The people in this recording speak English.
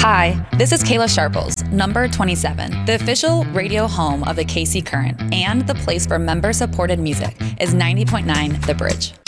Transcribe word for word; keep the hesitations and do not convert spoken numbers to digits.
Hi, this is Kayla Sharples, number twenty-seven. The official radio home of the K C Current and the place for member-supported music is ninety point nine The Bridge.